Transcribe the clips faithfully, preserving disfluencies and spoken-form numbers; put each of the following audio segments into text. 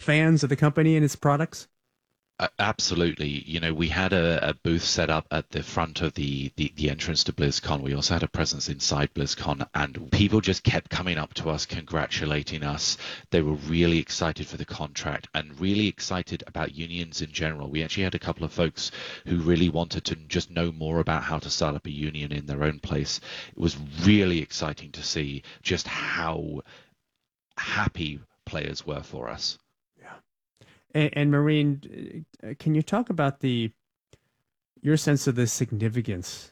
fans of the company and its products? Uh, absolutely. You know, we had a, a booth set up at the front of the, the, the entrance to BlizzCon. We also had a presence inside BlizzCon, and people just kept coming up to us, congratulating us. They were really excited for the contract and really excited about unions in general. We actually had a couple of folks who really wanted to just know more about how to start up a union in their own place. It was really exciting to see just how happy players were for us. And, and Maureen, can you talk about the your sense of the significance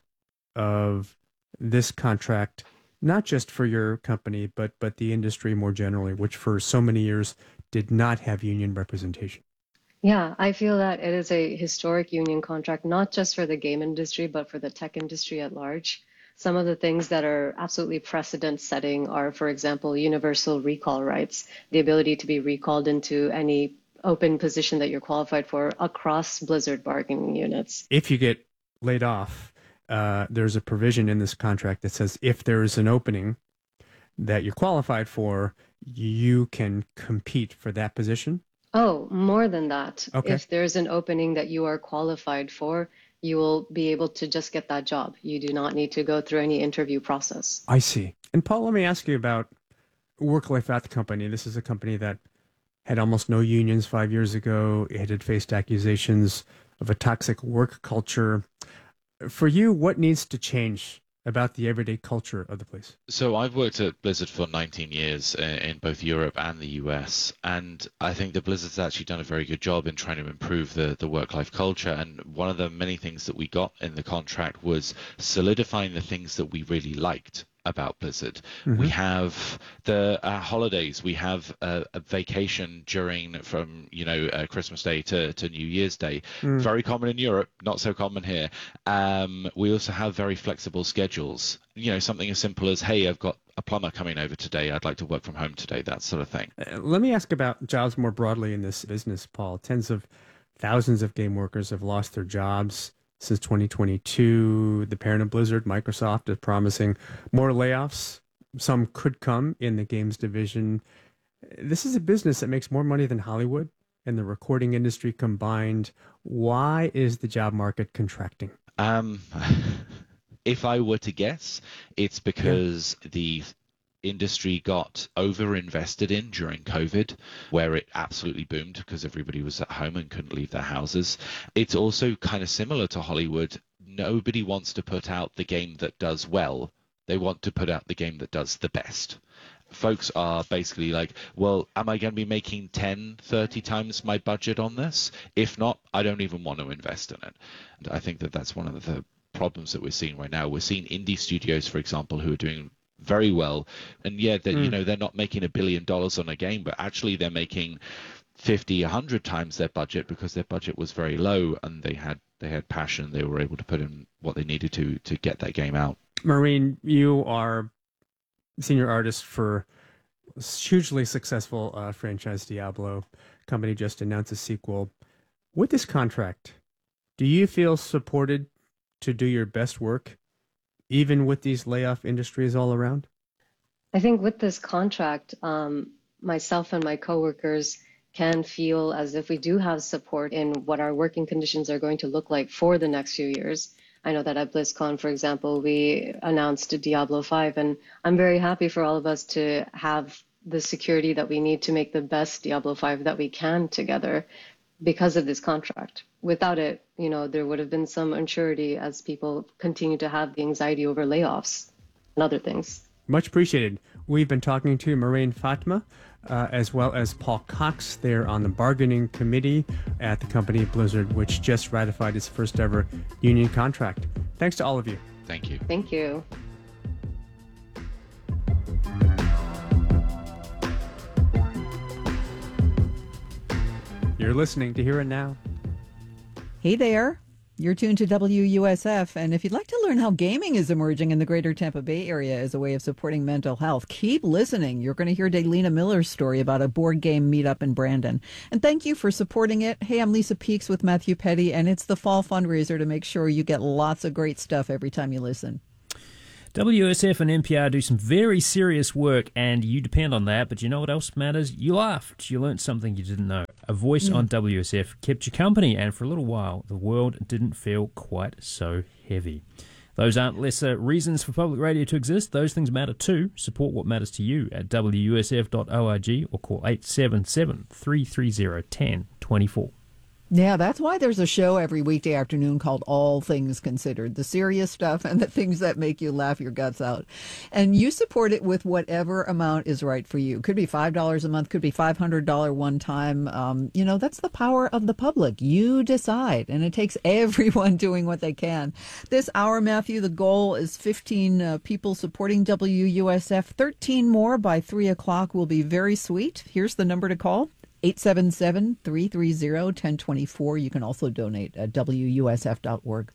of this contract, not just for your company, but but the industry more generally, which for so many years did not have union representation? Yeah, I feel that it is a historic union contract, not just for the game industry, but for the tech industry at large. Some of the things that are absolutely precedent setting are, for example, universal recall rights, the ability to be recalled into any open position that you're qualified for across Blizzard bargaining units. If you get laid off, uh, there's a provision in this contract that says if there is an opening that you're qualified for, you can compete for that position. Oh, more than that. Okay. If there's an opening that you are qualified for, you will be able to just get that job. You do not need to go through any interview process. I see. And Paul, let me ask you about work life at the company. This is a company that had almost no unions five years ago. It had faced accusations of a toxic work culture. For you, what needs to change about the everyday culture of the place? So I've worked at Blizzard for nineteen years in both Europe and the U S, and I think that Blizzard's actually done a very good job in trying to improve the, the work-life culture. And one of the many things that we got in the contract was solidifying the things that we really liked about Blizzard. Mm-hmm. We have the uh, holidays. We have a, a vacation during from you know uh, Christmas Day to, to New Year's Day. Mm. Very common in Europe, not so common here. Um, we also have very flexible schedules. You know, something as simple as, hey, I've got a plumber coming over today. I'd like to work from home today. That sort of thing. Uh, let me ask about jobs more broadly in this business, Paul. Tens of thousands of game workers have lost their jobs since twenty twenty-two. The parent of Blizzard, Microsoft, is promising more layoffs. Some could come in the games division. This is a business that makes more money than Hollywood and the recording industry combined. Why is the job market contracting? Um, if I were to guess, it's because yeah. the industry got over-invested in during COVID, where it absolutely boomed because everybody was at home and couldn't leave their houses. It's also kind of similar to Hollywood. Nobody wants to put out the game that does well. They want to put out the game that does the best. Folks are basically like, well, am I going to be making ten, thirty times my budget on this? If not, I don't even want to invest in it. And I think that that's one of the problems that we're seeing right now. We're seeing indie studios, for example, who are doing very well, and yeah, that mm. you know they're not making a billion dollars on a game, but actually they're making fifty, a hundred times their budget because their budget was very low, and they had they had passion. They were able to put in what they needed to to get that game out. Maureen, you are senior artist for hugely successful uh, franchise Diablo. Company just announced a sequel. With this contract, do you feel supported to do your best work, even with these layoff industries all around? I think with this contract, um, myself and my coworkers can feel as if we do have support in what our working conditions are going to look like for the next few years. I know that at BlizzCon, for example, we announced Diablo five, and I'm very happy for all of us to have the security that we need to make the best Diablo five that we can together because of this contract. Without it, you know, there would have been some uncertainty as people continue to have the anxiety over layoffs and other things. Much appreciated. We've been talking to Maureen Fatma, uh, as well as Paul Cox. They're on the bargaining committee at the company Blizzard, which just ratified its first ever union contract. Thanks to all of you. Thank you. Thank you. You're listening to Here and Now. Hey there. You're tuned to W U S F, and if you'd like to learn how gaming is emerging in the greater Tampa Bay area as a way of supporting mental health, keep listening. You're going to hear Daylina Miller's story about a board game meetup in Brandon. And thank you for supporting it. Hey, I'm Lisa Peaks with Matthew Petty, and it's the fall fundraiser to make sure you get lots of great stuff every time you listen. W S F and N P R do some very serious work, and you depend on that, but you know what else matters? You laughed. You learned something you didn't know. a voice mm. on W S F kept you company, and for a little while, the world didn't feel quite so heavy. Those aren't lesser reasons for public radio to exist. Those things matter too. Support what matters to you at w u s f dot org or call eight seven seven, three three zero, one zero two four. Yeah, that's why there's a show every weekday afternoon called All Things Considered, the serious stuff and the things that make you laugh your guts out. And you support it with whatever amount is right for you. Could be five dollars a month, could be five hundred dollars one time. Um, you know, that's the power of the public. You decide, and it takes everyone doing what they can. This hour, Matthew, the goal is fifteen uh, people supporting W U S F. thirteen more by three o'clock will be very sweet. Here's the number to call. eight seven seven, three three zero, one zero two four. You can also donate at w u s f dot org.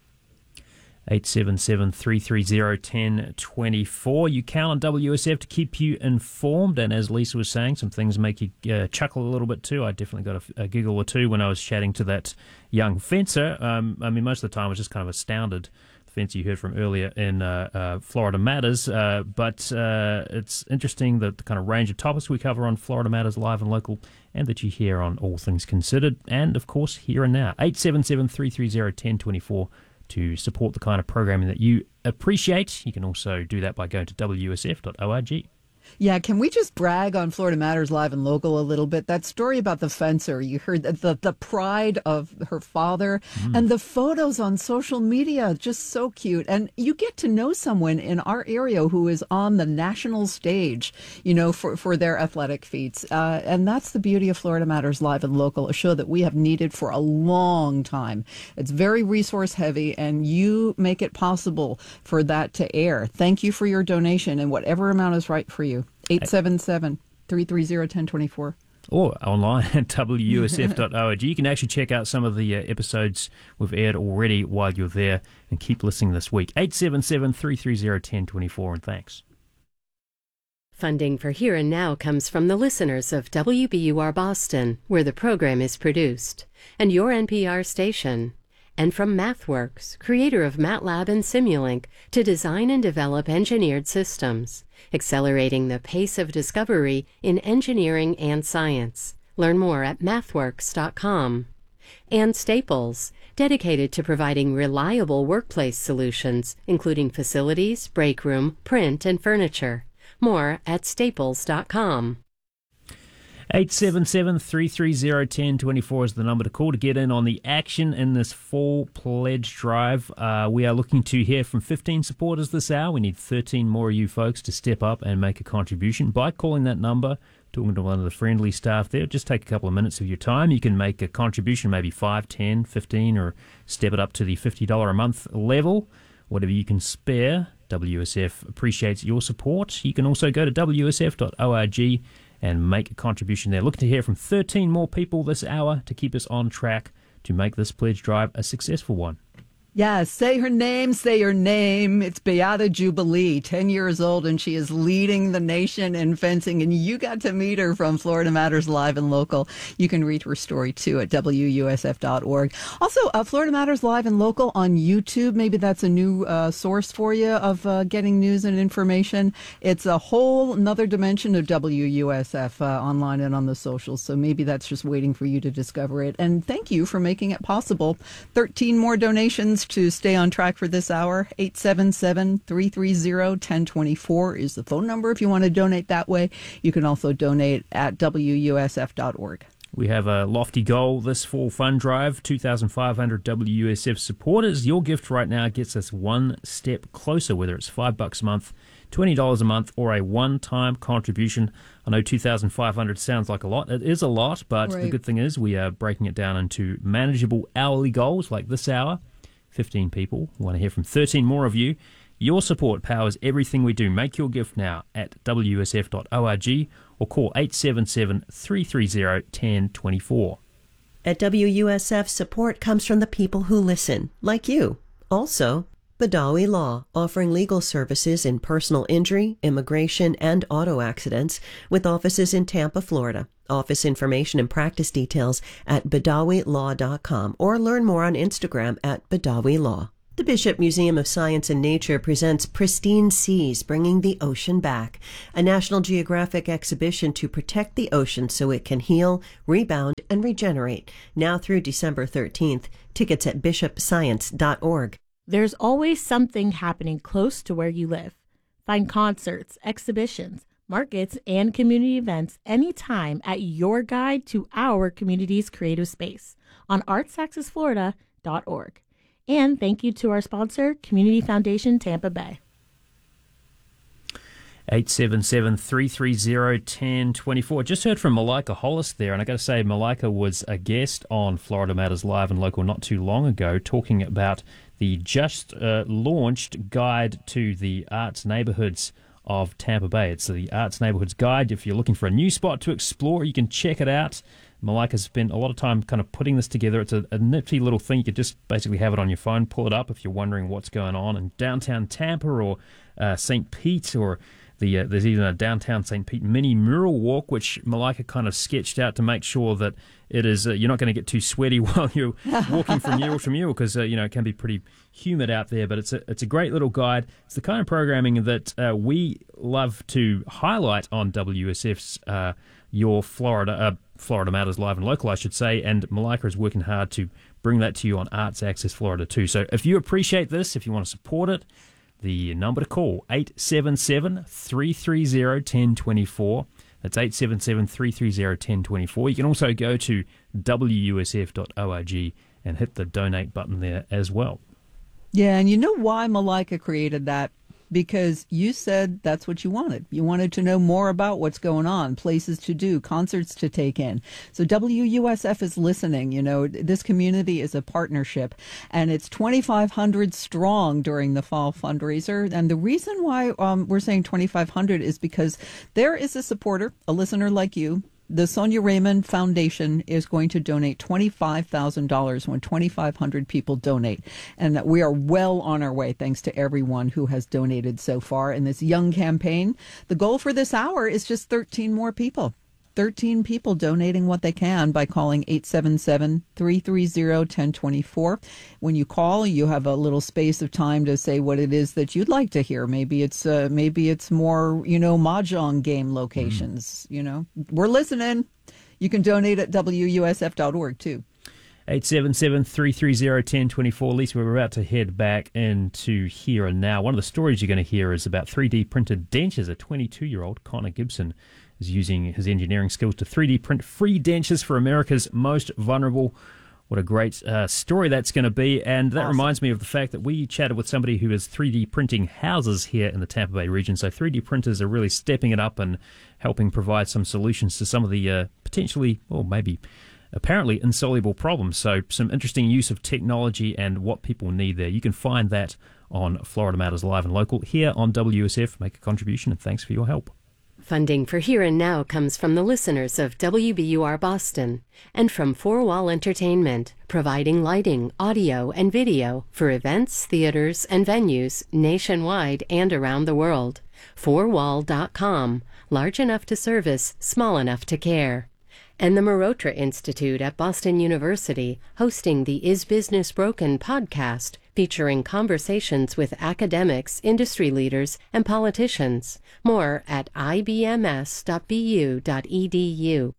eight seven seven, three three zero, one zero two four. You count on W S F to keep you informed, and as Lisa was saying, some things make you uh, chuckle a little bit too. I definitely got a, a giggle or two when I was chatting to that young fencer. Um, I mean, most of the time I was just kind of astounded. Fence you heard from earlier in uh, uh, Florida Matters, uh, but uh, it's interesting that the kind of range of topics we cover on Florida Matters Live and Local, and that you hear on All Things Considered, and of course Here and Now. eight seven seven, three three zero, one zero two four to support the kind of programming that you appreciate. You can also do that by going to w s f dot org. Yeah, can we just brag on Florida Matters Live and Local a little bit? That story about the fencer, you heard the the, the pride of her father mm. and the photos on social media, just so cute. And you get to know someone in our area who is on the national stage, you know, for, for their athletic feats. Uh, and that's the beauty of Florida Matters Live and Local, a show that we have needed for a long time. It's very resource heavy, and you make it possible for that to air. Thank you for your donation, and whatever amount is right for you. eight seven seven, three three zero, one zero two four. Or online at w u s f dot org. You can actually check out some of the uh, episodes we've aired already while you're there, and keep listening this week. eight seven seven, three three zero, one zero two four, and thanks. Funding for Here and Now comes from the listeners of W B U R Boston, where the program is produced, and your N P R station. And from MathWorks, creator of MATLAB and Simulink, to design and develop engineered systems, accelerating the pace of discovery in engineering and science. Learn more at mathworks dot com. And Staples, dedicated to providing reliable workplace solutions, including facilities, break room, print, and furniture. More at staples dot com. eight seven seven, three three zero, one zero two four is the number to call to get in on the action in this fall pledge drive. Uh, we are looking to hear from fifteen supporters this hour. We need thirteen more of you folks to step up and make a contribution by calling that number, talking to one of the friendly staff there. Just take a couple of minutes of your time. You can make a contribution, maybe five, ten, fifteen, or step it up to the fifty dollars a month level. Whatever you can spare, W S F appreciates your support. You can also go to w s f dot org and make a contribution there. Looking to hear from thirteen more people this hour to keep us on track to make this pledge drive a successful one. Yeah, say her name, say her name. It's Beata Jubilee, ten years old, and she is leading the nation in fencing. And you got to meet her from Florida Matters Live and Local. You can read her story, too, at w u s f dot org. Also, uh, Florida Matters Live and Local on YouTube. Maybe that's a new uh, source for you of uh, getting news and information. It's a whole another dimension of W U S F uh, online and on the socials. So maybe that's just waiting for you to discover it. And thank you for making it possible. thirteen more donations to stay on track for this hour. eight seven seven, three three zero, one zero two four is the phone number if you want to donate that way. You can also donate at w u s f dot org. We have a lofty goal this fall fund drive, two thousand five hundred W U S F supporters. Your gift right now gets us one step closer, whether it's five bucks a month, twenty dollars a month, or a one-time contribution. I know two thousand five hundred sounds like a lot. It is a lot, but right. The good thing is we are breaking it down into manageable hourly goals like this hour. fifteen people. We want to hear from thirteen more of you. Your support powers everything we do. Make your gift now at w s f dot org or call eight seven seven, three three zero, one zero two four. At W U S F, support comes from the people who listen, like you. Also, Badawi Law, offering legal services in personal injury, immigration, and auto accidents, with offices in Tampa, Florida. Office information and practice details at badawi law dot com, or learn more on Instagram at Badawi Law. The Bishop Museum of Science and Nature presents Pristine Seas, Bringing the Ocean Back, a National Geographic exhibition to protect the ocean so it can heal, rebound, and regenerate. Now through December thirteenth. Tickets at bishop science dot org. There's always something happening close to where you live. Find concerts, exhibitions, markets, and community events anytime at your guide to our community's creative space on arts access florida dot org. And thank you to our sponsor, Community Foundation Tampa Bay. eight seven seven, three three zero, one zero two four. Just heard from Malika Hollis there, and I got to say, Malika was a guest on Florida Matters Live and Local not too long ago, talking about the just uh, launched guide to the arts neighborhoods of Tampa Bay. It's the Arts Neighborhoods Guide. If you're looking for a new spot to explore, you can check it out. Malika spent a lot of time kind of putting this together. It's a, a nifty little thing. You could just basically have it on your phone, pull it up if you're wondering what's going on in downtown Tampa or uh, Saint Pete, or the uh, there's even a downtown Saint Pete mini mural walk, which Malika kind of sketched out to make sure that it is uh, you're not going to get too sweaty while you're walking from mural to mural, because uh, you know it can be pretty humid out there. But it's a it's a great little guide. It's the kind of programming that uh, we love to highlight on W S F's uh, Your Florida. Uh, Florida Matters Live and Local, I should say, and Malika is working hard to bring that to you on Arts Access Florida too. So if you appreciate this, if you want to support it, the number to call, eight seven seven, three three zero, one zero two four. That's eight seven seven, three three zero, one zero two four. You can also go to w u s f dot org and hit the donate button there as well. Yeah, and you know why Malika created that? Because you said that's what you wanted. You wanted to know more about what's going on, places to do, concerts to take in. So W U S F is listening. You know, this community is a partnership, and it's twenty-five hundred strong during the fall fundraiser. And the reason why um, we're saying twenty-five hundred is because there is a supporter, a listener like you. The Sonia Raymond Foundation is going to donate twenty-five thousand dollars when twenty-five hundred people donate. And we are well on our way, thanks to everyone who has donated so far in this young campaign. The goal for this hour is just thirteen more people. thirteen people donating what they can by calling eight seven seven, three three zero, one zero two four. When you call, you have a little space of time to say what it is that you'd like to hear. Maybe it's uh, maybe it's more, you know, mahjong game locations. Mm. You know, we're listening. You can donate at w u s f dot org too. eight seven seven, three three zero, one zero two four. Lisa, we're about to head back into Here and Now. One of the stories you're going to hear is about three D printed dentures. A twenty-two-year-old, Connor Gibson, is using his engineering skills to three D print free dentures for America's most vulnerable. What a great uh, story that's going to be. And that awesome. Reminds me of the fact that we chatted with somebody who is three D printing houses here in the Tampa Bay region. So three D printers are really stepping it up and helping provide some solutions to some of the uh, potentially, or maybe apparently insoluble problems. So some interesting use of technology and what people need there. You can find that on Florida Matters Live and Local here on W S F. Make a contribution, and thanks for your help. Funding for Here and Now comes from the listeners of W B U R Boston and from Four Wall Entertainment, providing lighting, audio, and video for events, theaters, and venues nationwide and around the world. four wall dot com, large enough to service, small enough to care. And the Marotra Institute at Boston University, hosting the Is Business Broken podcast, featuring conversations with academics, industry leaders, and politicians. More at i b m s dot b u dot e d u.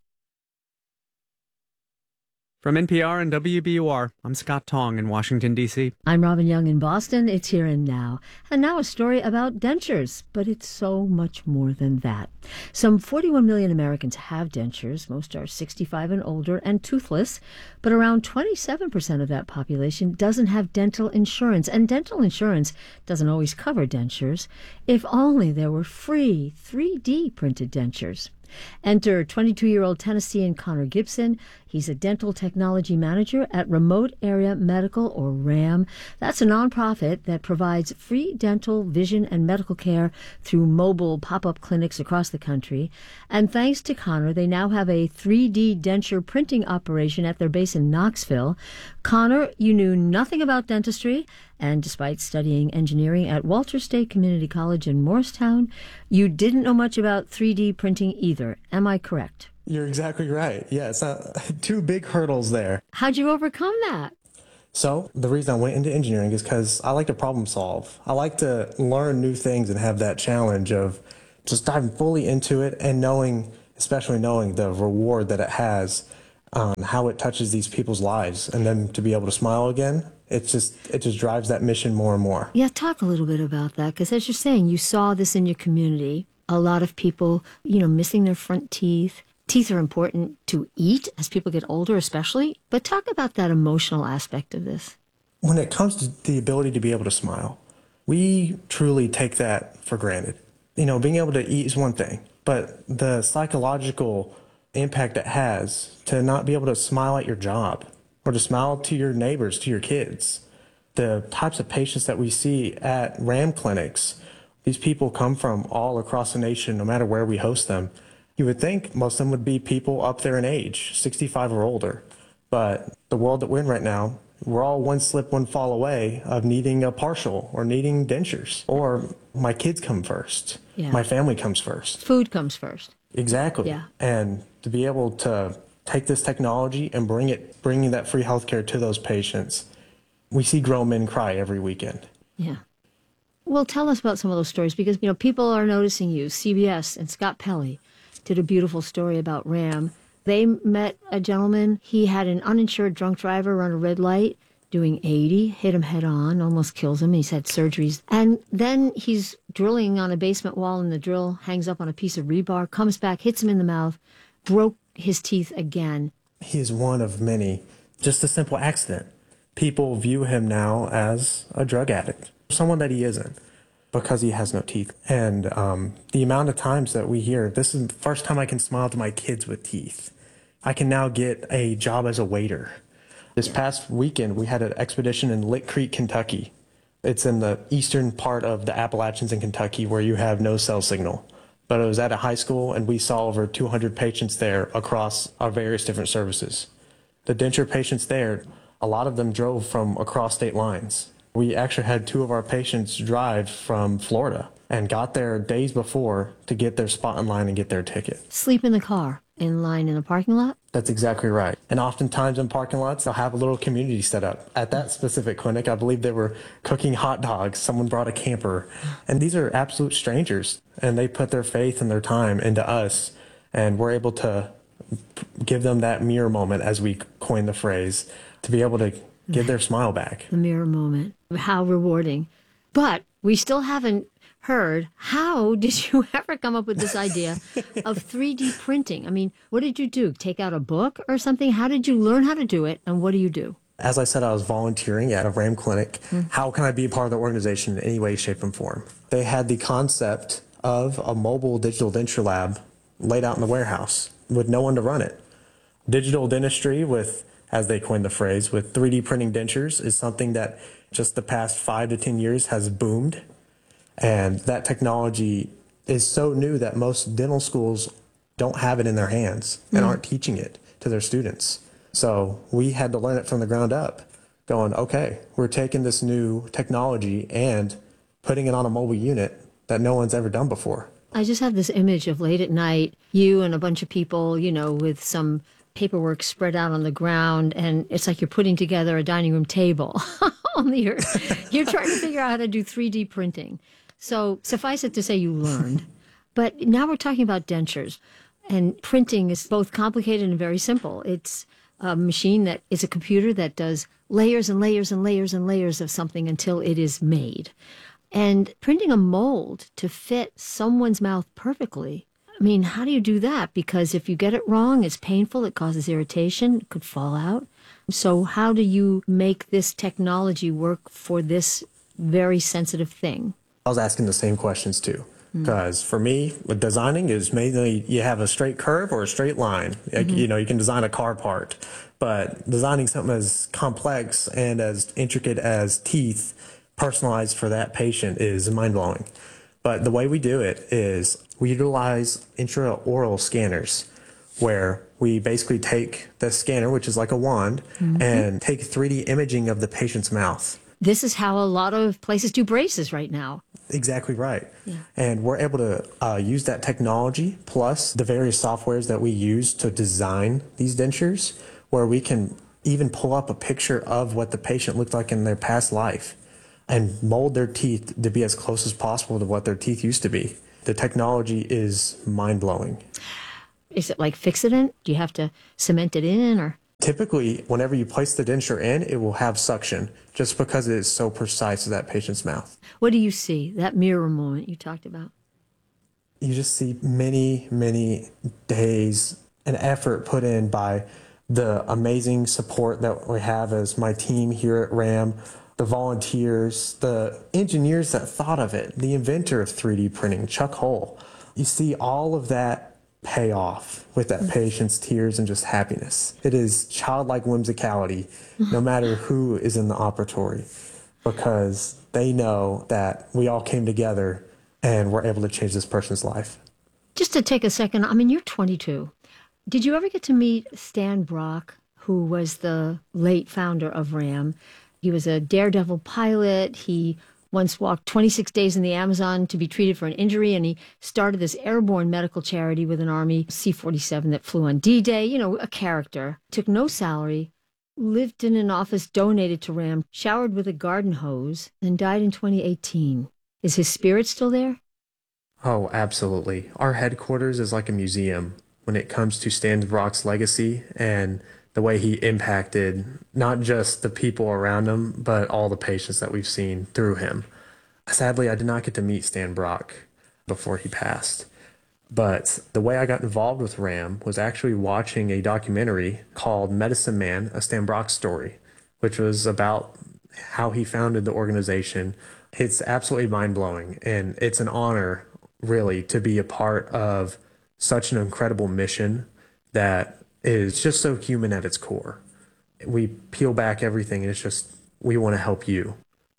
From N P R and W B U R, I'm Scott Tong in Washington, D C I'm Robin Young in Boston. It's Here and Now. And now a story about dentures, but it's so much more than that. Some forty-one million Americans have dentures. Most are sixty-five and older and toothless, but around twenty-seven percent of that population doesn't have dental insurance, and dental insurance doesn't always cover dentures. If only there were free three D printed dentures. Enter twenty-two-year-old Tennessean Connor Gibson. He's a dental technology manager at Remote Area Medical, or RAM. That's a nonprofit that provides free dental, vision, and medical care through mobile pop-up clinics across the country. And thanks to Connor, they now have a three D denture printing operation at their base in Knoxville. Connor, you knew nothing about dentistry, and despite studying engineering at Walter State Community College in Morristown, you didn't know much about three D printing either. Am I correct? You're exactly right. Yeah, it's not two big hurdles there. How'd you overcome that? So the reason I went into engineering is because I like to problem solve. I like to learn new things and have that challenge of just diving fully into it and knowing, especially knowing the reward that it has, um, how it touches these people's lives, and then to be able to smile again. It's just, it just drives that mission more and more. Yeah, talk a little bit about that, because as you're saying, you saw this in your community. A lot of people, you know, missing their front teeth. Teeth are important to eat as people get older, especially. But talk about that emotional aspect of this. When it comes to the ability to be able to smile, we truly take that for granted. You know, being able to eat is one thing, but the psychological impact it has to not be able to smile at your job or to smile to your neighbors, to your kids. The types of patients that we see at RAM clinics, these people come from all across the nation, no matter where we host them. You would think most of them would be people up there in age, sixty-five or older. But the world that we're in right now, we're all one slip, one fall away of needing a partial or needing dentures. Or my kids come first. Yeah. My family comes first. Food comes first. Exactly. Yeah. And to be able to take this technology and bring it, bringing that free healthcare to those patients, we see grown men cry every weekend. Yeah. Well, tell us about some of those stories, because, you know, people are noticing you. C B S and Scott Pelley did a beautiful story about RAM. They met a gentleman. He had an uninsured drunk driver run a red light doing eighty, hit him head on, almost kills him. He's had surgeries. And then he's drilling on a basement wall, and the drill hangs up on a piece of rebar, comes back, hits him in the mouth, broke his teeth again. He is one of many. Just a simple accident. People view him now as a drug addict, someone that he isn't, because he has no teeth. And um, the amount of times that we hear, this is the first time I can smile to my kids with teeth. I can now get a job as a waiter. This past weekend, we had an expedition in Lick Creek, Kentucky. It's in the eastern part of the Appalachians in Kentucky where you have no cell signal. But it was at a high school, and we saw over two hundred patients there across our various different services. The denture patients there, a lot of them drove from across state lines. We actually had two of our patients drive from Florida and got there days before to get their spot in line and get their ticket. Sleep in the car, in line in the parking lot? That's exactly right. And oftentimes in parking lots, they'll have a little community set up. At that specific clinic, I believe they were cooking hot dogs. Someone brought a camper. And these are absolute strangers. And they put their faith and their time into us. And we're able to give them that mirror moment, as we coin the phrase, to be able to give their smile back. The mirror moment. How rewarding. But we still haven't heard, how did you ever come up with this idea of three D printing? I mean, what did you do? Take out a book or something? How did you learn how to do it, and what do you do? As I said, I was volunteering at a RAM clinic. Mm. How can I be a part of the organization in any way, shape, and form? They had the concept of a mobile digital denture lab laid out in the warehouse with no one to run it. Digital dentistry with, as they coined the phrase, with three D printing dentures is something that just the past five to ten years has boomed. And that technology is so new that most dental schools don't have it in their hands and mm. aren't teaching it to their students. So we had to learn it from the ground up, going, okay, we're taking this new technology and putting it on a mobile unit that no one's ever done before. I just have this image of late at night, you and a bunch of people, you know, with some paperwork spread out on the ground, and it's like you're putting together a dining room table. Only you're, you're trying to figure out how to do three D printing. So suffice it to say you learned. But now we're talking about dentures. And printing is both complicated and very simple. It's a machine that is a computer that does layers and layers and layers and layers of something until it is made. And printing a mold to fit someone's mouth perfectly, I mean, how do you do that? Because if you get it wrong, it's painful, it causes irritation, it could fall out. So how do you make this technology work for this very sensitive thing? I was asking the same questions too. Because mm. for me, with designing is mainly you have a straight curve or a straight line. Like, mm-hmm. you know, you can design a car part, but designing something as complex and as intricate as teeth, personalized for that patient, is mind-blowing. But the way we do it is we utilize intraoral scanners, where we basically take the scanner, which is like a wand, mm-hmm. and take three D imaging of the patient's mouth. This is how a lot of places do braces right now. Exactly right. Yeah. And we're able to uh, use that technology plus the various softwares that we use to design these dentures, where we can even pull up a picture of what the patient looked like in their past life and mold their teeth to be as close as possible to what their teeth used to be. The technology is mind-blowing. Is it like Fixodent? Do you have to cement it in, or? Typically, whenever you place the denture in, it will have suction just because it is so precise to that patient's mouth. What do you see, that mirror moment you talked about? You just see many, many days and effort put in by the amazing support that we have as my team here at RAM, the volunteers, the engineers that thought of it, the inventor of three D printing, Chuck Hull. You see all of that pay off with that patient's tears and just happiness. It is childlike whimsicality, no matter who is in the operatory, because they know that we all came together and we're able to change this person's life. Just to take a second, I mean, you're twenty-two. Did you ever get to meet Stan Brock, who was the late founder of RAM? He was a daredevil pilot. He once walked twenty-six days in the Amazon to be treated for an injury, and he started this airborne medical charity with an Army C forty-seven that flew on D-Day, you know, a character. Took no salary, lived in an office donated to RAM, showered with a garden hose, and died in twenty eighteen. Is his spirit still there? Oh, absolutely. Our headquarters is like a museum when it comes to Stan Brock's legacy and the way he impacted not just the people around him, but all the patients that we've seen through him. Sadly, I did not get to meet Stan Brock before he passed. But the way I got involved with RAM was actually watching a documentary called Medicine Man, a Stan Brock story, which was about how he founded the organization. It's absolutely mind-blowing, and it's an honor, really, to be a part of such an incredible mission that is just so human at its core. We peel back everything, and it's just, we want to help you.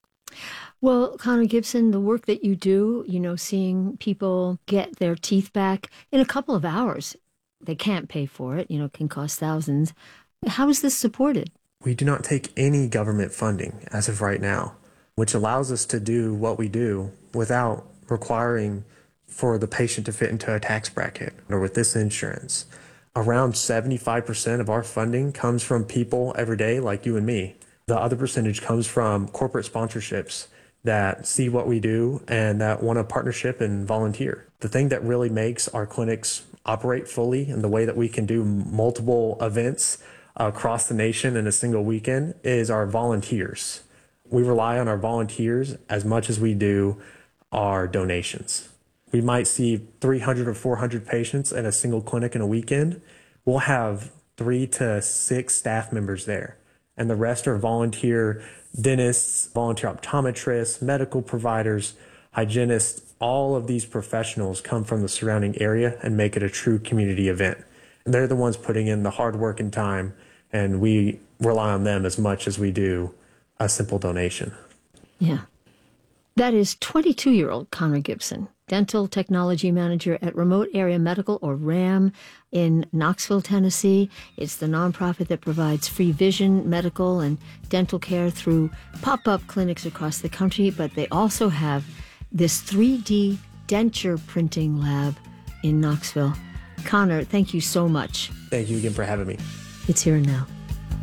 Well, Connor Gibson, the work that you do, you know, seeing people get their teeth back in a couple of hours, they can't pay for it, you know, it can cost thousands. How is this supported? We do not take any government funding as of right now, which allows us to do what we do without requiring for the patient to fit into a tax bracket or with this insurance. Around seventy-five percent of our funding comes from people every day like you and me. The other percentage comes from corporate sponsorships that see what we do and that want a partnership and volunteer. The thing that really makes our clinics operate fully and the way that we can do multiple events across the nation in a single weekend is our volunteers. We rely on our volunteers as much as we do our donations. We might see three hundred or four hundred patients in a single clinic in a weekend. We'll have three to six staff members there, and the rest are volunteer dentists, volunteer optometrists, medical providers, hygienists. All of these professionals come from the surrounding area and make it a true community event. And they're the ones putting in the hard work and time, and we rely on them as much as we do a simple donation. Yeah. That is twenty-two-year-old Connor Gibson, Dental Technology Manager at Remote Area Medical, or RAM, in Knoxville, Tennessee. It's the nonprofit that provides free vision, medical, and dental care through pop-up clinics across the country, but they also have this three D denture printing lab in Knoxville. Connor, thank you so much. Thank you again for having me. It's Here and Now.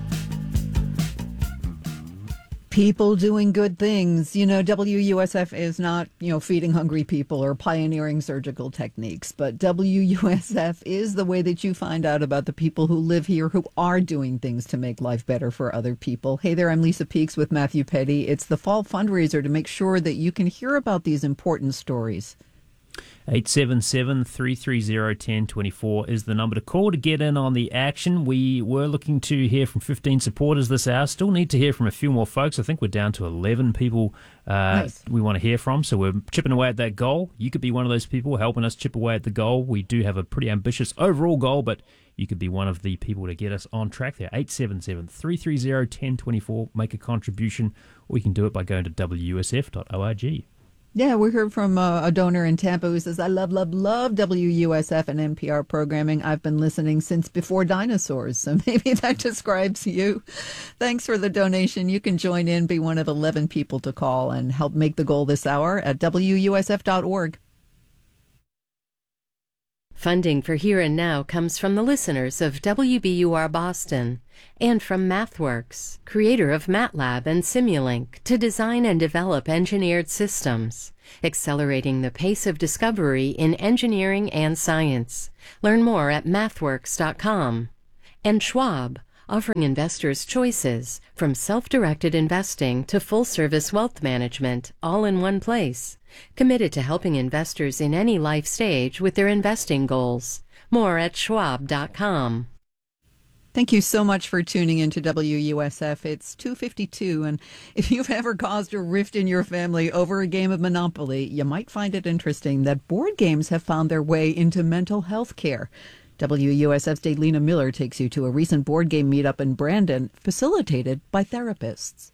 People doing good things. You know, W U S F is not, you know, feeding hungry people or pioneering surgical techniques, but W U S F is the way that you find out about the people who live here who are doing things to make life better for other people. Hey there, I'm Lisa Peeks with Matthew Petty. It's the fall fundraiser to make sure that you can hear about these important stories. eight seven seven, three three zero, one zero two four is the number to call to get in on the action. We were looking to hear from fifteen supporters this hour. Still need to hear from a few more folks. I think we're down to eleven people uh, nice. we want to hear from, so we're chipping away at that goal. You could be one of those people helping us chip away at the goal. We do have a pretty ambitious overall goal, but you could be one of the people to get us on track there. eight seven seven, three three zero, one zero two four. Make a contribution, or you can do it by going to w u s f dot org. Yeah, we heard from uh, a donor in Tampa who says, I love, love, love W U S F and N P R programming. I've been listening since before dinosaurs, so maybe that describes you. Thanks for the donation. You can join in, be one of eleven people to call and help make the goal this hour at w u s f dot org. Funding for Here and Now comes from the listeners of W B U R Boston and from MathWorks, creator of MATLAB and Simulink, to design and develop engineered systems, accelerating the pace of discovery in engineering and science. Learn more at mathworks dot com. And Schwab, offering investors choices from self-directed investing to full-service wealth management, all in one place. Committed to helping investors in any life stage with their investing goals. More at schwab dot com. Thank you so much for tuning in to W U S F. It's two fifty-two, and if you've ever caused a rift in your family over a game of Monopoly, you might find it interesting that board games have found their way into mental health care. W U S F's Daylina Miller takes you to a recent board game meetup in Brandon, facilitated by therapists.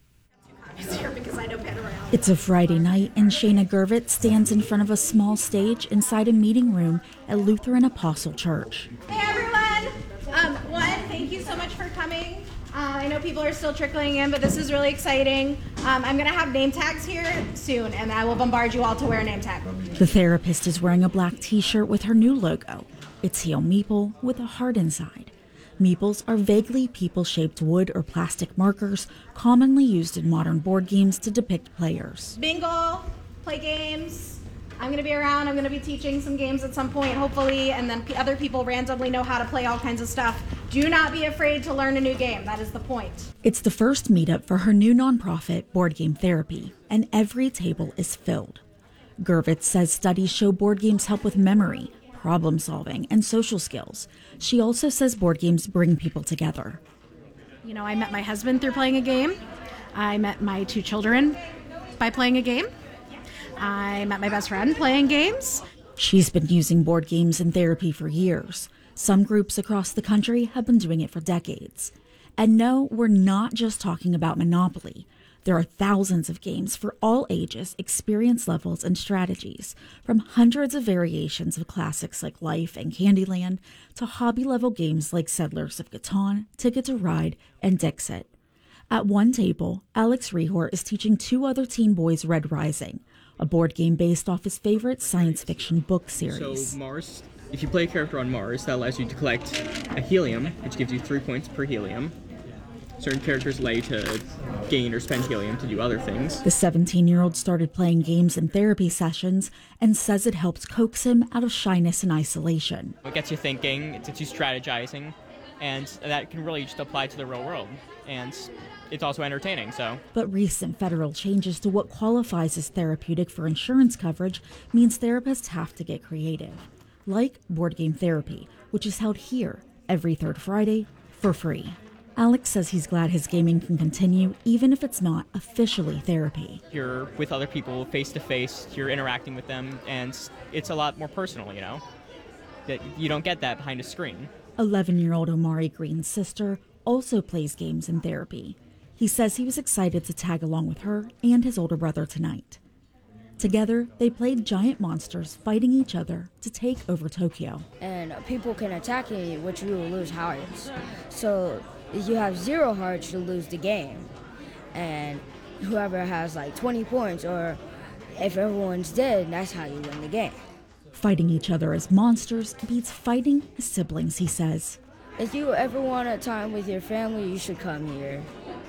It's a Friday night, and Shayna Gervitz stands in front of a small stage inside a meeting room at Lutheran Apostle Church. Hey everyone! Um, one, thank you so much for coming. Uh, I know people are still trickling in, but this is really exciting. Um, I'm going to have name tags here soon, and I will bombard you all to wear a name tag. The therapist is wearing a black t-shirt with her new logo. It's Heal Meeple with a heart inside. Meeples are vaguely people-shaped wood or plastic markers commonly used in modern board games to depict players. Bingo, play games. I'm going to be around. I'm going to be teaching some games at some point, hopefully, and then other people randomly know how to play all kinds of stuff. Do not be afraid to learn a new game. That is the point. It's the first meetup for her new nonprofit, Board Game Therapy, and every table is filled. Gervitz says studies show board games help with memory, problem solving, and social skills. She also says board games bring people together. You know, I met my husband through playing a game. I met my two children by playing a game. I met my best friend playing games. She's been using board games in therapy for years. Some groups across the country have been doing it for decades. And no, we're not just talking about Monopoly. There are thousands of games for all ages, experience levels, and strategies, from hundreds of variations of classics like Life and Candyland to hobby-level games like Settlers of Catan, Ticket to Ride, and Dixit. At one table, Alex Rehor is teaching two other teen boys Red Rising, a board game based off his favorite science fiction book series. So Mars, if you play a character on Mars, that allows you to collect a helium, which gives you three points per helium. Certain characters allow you to gain or spend helium to do other things. The seventeen-year-old started playing games in therapy sessions and says it helps coax him out of shyness and isolation. It gets you thinking, it gets you strategizing, and that can really just apply to the real world. And it's also entertaining, so. But recent federal changes to what qualifies as therapeutic for insurance coverage means therapists have to get creative. Like Board Game Therapy, which is held here every third Friday for free. Alex says he's glad his gaming can continue, even if it's not officially therapy. You're with other people face to face, you're interacting with them, and it's a lot more personal, you know? That you don't get that behind a screen. eleven-year-old Omari Green's sister also plays games in therapy. He says he was excited to tag along with her and his older brother tonight. Together, they played giant monsters fighting each other to take over Tokyo. And people can attack you, which you will lose hearts. So if you have zero hearts, you'll lose the game. And whoever has like twenty points, or if everyone's dead, that's how you win the game. Fighting each other as monsters beats fighting as siblings, he says. If you ever want a time with your family, you should come here.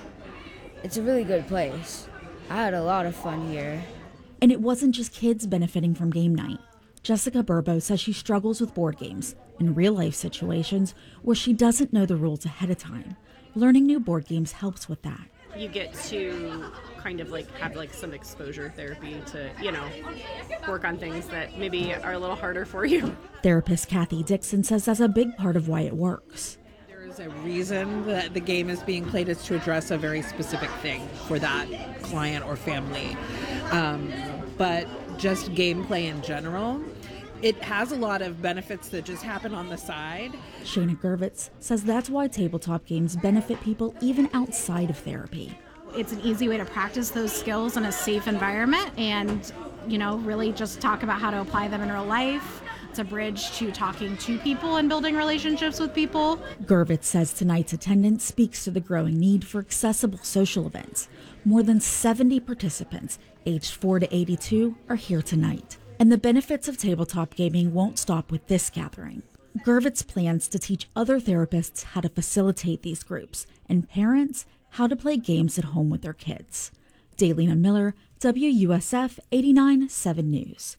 It's a really good place. I had a lot of fun here. And it wasn't just kids benefiting from game night. Jessica Burbo says she struggles with board games in real-life situations where she doesn't know the rules ahead of time. Learning new board games helps with that. You get to kind of like have like some exposure therapy to, you know, work on things that maybe are a little harder for you. Therapist Kathy Dixon says that's a big part of why it works. There's a reason that the game is being played is to address a very specific thing for that client or family. Um, but just gameplay in general, it has a lot of benefits that just happen on the side. Shayna Gervitz says that's why tabletop games benefit people even outside of therapy. It's an easy way to practice those skills in a safe environment and, you know, really just talk about how to apply them in real life. It's a bridge to talking to people and building relationships with people. Gervitz says tonight's attendance speaks to the growing need for accessible social events. More than seventy participants, aged four to eighty-two, are here tonight. And the benefits of tabletop gaming won't stop with this gathering. Gervitz plans to teach other therapists how to facilitate these groups and parents how to play games at home with their kids. Daylina Miller, W U S F eighty-nine point seven News.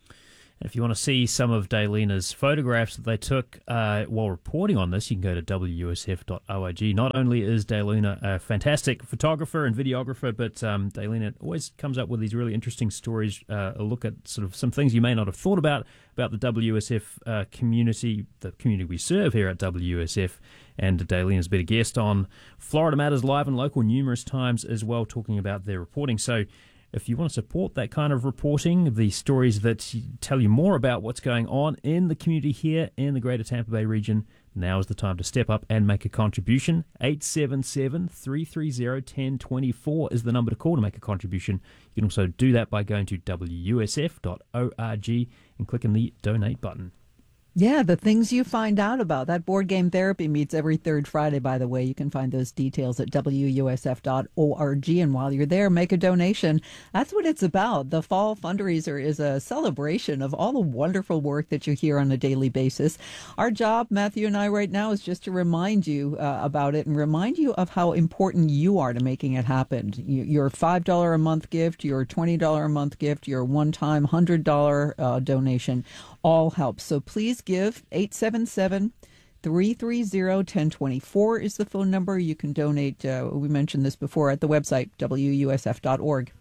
If you want to see some of Daylina's photographs that they took uh, while reporting on this, you can go to W U S F dot org. Not only is Daylina a fantastic photographer and videographer, but um, Daylina always comes up with these really interesting stories, uh, a look at sort of some things you may not have thought about, about the W U S F uh, community, the community we serve here at W U S F. And Daylina's been a guest on Florida Matters Live and Local numerous times as well, talking about their reporting. So if you want to support that kind of reporting, the stories that tell you more about what's going on in the community here in the greater Tampa Bay region, now is the time to step up and make a contribution. eight seven seven, three three zero, one zero two four is the number to call to make a contribution. You can also do that by going to W U S F dot org and clicking the donate button. Yeah, the things you find out about. That board game therapy meets every third Friday, by the way. You can find those details at W U S F dot org. And while you're there, make a donation. That's what it's about. The fall fundraiser is a celebration of all the wonderful work that you hear on a daily basis. Our job, Matthew and I right now, is just to remind you uh, about it and remind you of how important you are to making it happen. Your five dollars a month gift, your twenty dollars a month gift, your one-time one hundred dollars uh, donation all helps. So please give. Eight seven seven, three three zero, one zero two four is the phone number. You can donate, uh, we mentioned this before, at the website, W U S F dot org.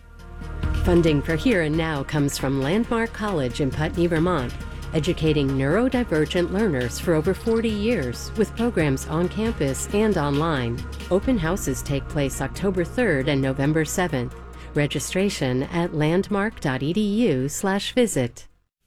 Funding for Here and Now comes from Landmark College in Putney, Vermont, educating neurodivergent learners for over forty years with programs on campus and online. Open houses take place October third and November seventh. Registration at landmark dot e d u slash visit.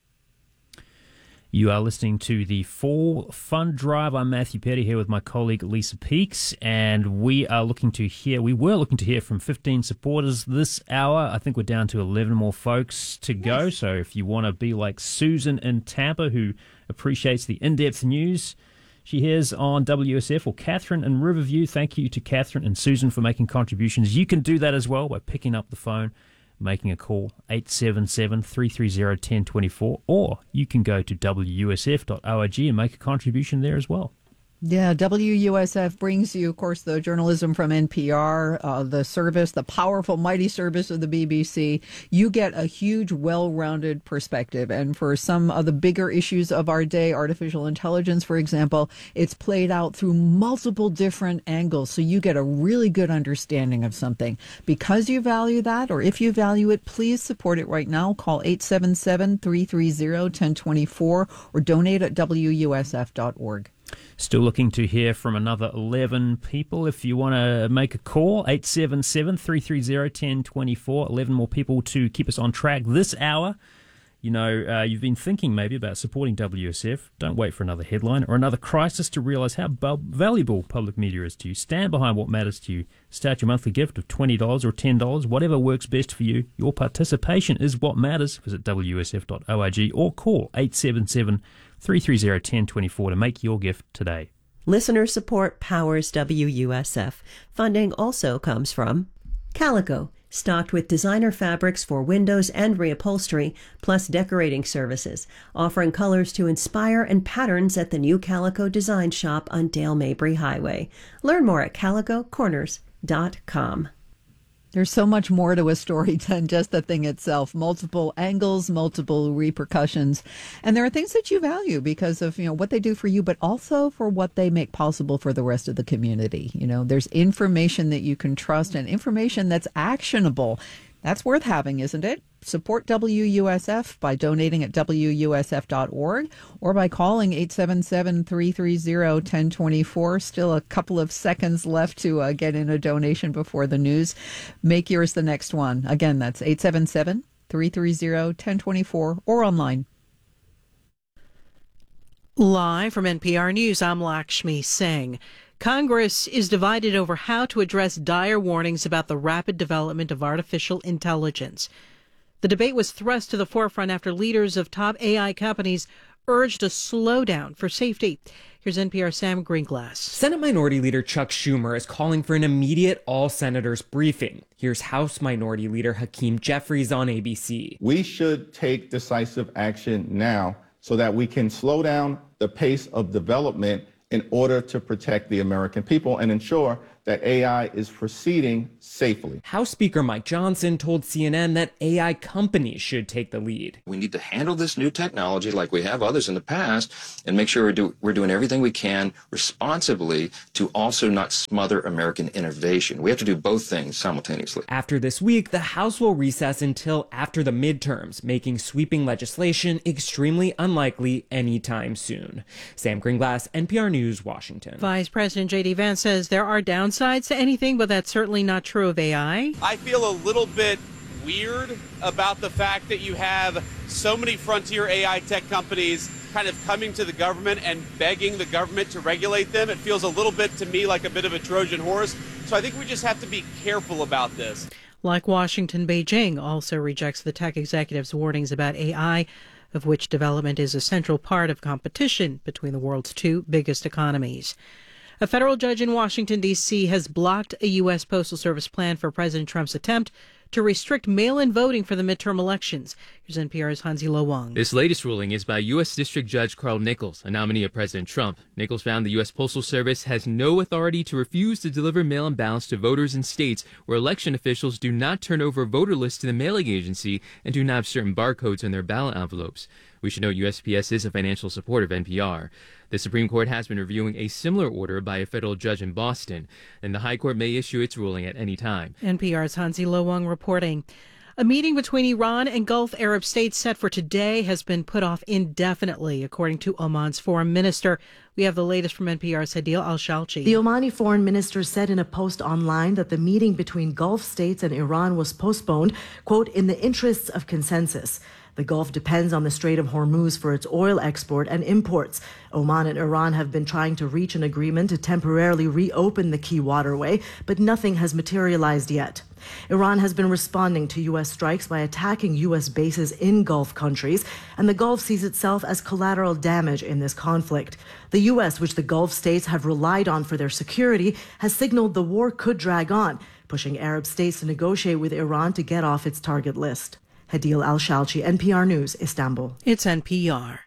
You are listening to the Fall Fund Drive. I'm Matthew Petty here with my colleague Lisa Peaks, and we are looking to hear, we were looking to hear from fifteen supporters this hour. I think we're down to eleven more folks to go, yes. So if you want to be like Susan in Tampa, who appreciates the in-depth news she hears on W S F, or Catherine in Riverview, thank you to Catherine and Susan for making contributions. You can do that as well by picking up the phone, making a call, eight seven seven, three three zero, one zero two four, or you can go to W U S F dot org and make a contribution there as well. Yeah, W U S F brings you, of course, the journalism from N P R, uh, the service, the powerful, mighty service of the B B C. You get a huge, well-rounded perspective. And for some of the bigger issues of our day, artificial intelligence, for example, it's played out through multiple different angles. So you get a really good understanding of something. Because you value that, or if you value it, please support it right now. Call eight seven seven, three three zero, one zero two four or donate at W U S F dot org. Still looking to hear from another eleven people. If you want to make a call, eight seven seven, three three zero, one zero two four. eleven more people to keep us on track this hour. You know, uh, you've been thinking maybe about supporting W S F. Don't wait for another headline or another crisis to realize how bu- valuable public media is to you. Stand behind what matters to you. Start your monthly gift of twenty dollars or ten dollars, whatever works best for you. Your participation is what matters. Visit W U S F dot org or call eight seven seven, three three zero, one zero two four to make your gift today. Listener support powers W U S F. Funding also comes from Calico, stocked with designer fabrics for windows and reupholstery, plus decorating services, offering colors to inspire and patterns at the new Calico Design Shop on Dale Mabry Highway. Learn more at calico corners dot com. There's so much more to a story than just the thing itself. Multiple angles, multiple repercussions. And there are things that you value because of, you know, what they do for you, but also for what they make possible for the rest of the community. You know, there's information that you can trust and information that's actionable. That's worth having, isn't it? Support W U S F by donating at W U S F dot org or by calling eight seven seven, three three zero, one zero two four. Still a couple of seconds left to uh, get in a donation before the news. Make yours the next one. Again, that's eight seven seven, three three zero, one zero two four or online. Live from N P R News, I'm Lakshmi Singh. Congress is divided over how to address dire warnings about the rapid development of artificial intelligence. The debate was thrust to the forefront after leaders of top A I companies urged a slowdown for safety. Here's N P R's Sam Greenglass. Senate Minority Leader Chuck Schumer is calling for an immediate all-senators briefing. Here's House Minority Leader Hakeem Jeffries on A B C. We should take decisive action now so that we can slow down the pace of development in order to protect the American people and ensure that A I is proceeding safely. House Speaker Mike Johnson told C N N that A I companies should take the lead. We need to handle this new technology like we have others in the past and make sure we're, do, we're doing everything we can responsibly to also not smother American innovation. We have to do both things simultaneously. After this week, the House will recess until after the midterms, making sweeping legislation extremely unlikely anytime soon. Sam Greenglass, N P R News, Washington. Vice President J D Vance says there are downsides to anything, but that's certainly not true of A I. I feel a little bit weird about the fact that you have so many frontier A I tech companies kind of coming to the government and begging the government to regulate them. It feels a little bit to me like a bit of a Trojan horse. So I think we just have to be careful about this. Like Washington, Beijing also rejects the tech executive's warnings about A I, of which development is a central part of competition between the world's two biggest economies. A federal judge in Washington, D C has blocked a U S Postal Service plan for President Trump's attempt to restrict mail-in voting for the midterm elections. Here's N P R's Hansi Lo Wang. This latest ruling is by U S District Judge Carl Nichols, a nominee of President Trump. Nichols found the U S Postal Service has no authority to refuse to deliver mail-in ballots to voters in states where election officials do not turn over voter lists to the mailing agency and do not have certain barcodes on their ballot envelopes. We should note U S P S is a financial supporter of N P R. The Supreme Court has been reviewing a similar order by a federal judge in Boston, and the High Court may issue its ruling at any time. N P R's Hansi Lo Wang reporting. A meeting between Iran and Gulf Arab states set for today has been put off indefinitely, according to Oman's foreign minister. We have the latest from N P R's Hadil Al-Shalchi. The Omani foreign minister said in a post online that the meeting between Gulf states and Iran was postponed, quote, in the interests of consensus. The Gulf depends on the Strait of Hormuz for its oil export and imports. Oman and Iran have been trying to reach an agreement to temporarily reopen the key waterway, but nothing has materialized yet. Iran has been responding to U S strikes by attacking U S bases in Gulf countries, and the Gulf sees itself as collateral damage in this conflict. The U S, which the Gulf states have relied on for their security, has signaled the war could drag on, pushing Arab states to negotiate with Iran to get off its target list. Hadil Al-Shalchi, N P R News, Istanbul. It's N P R.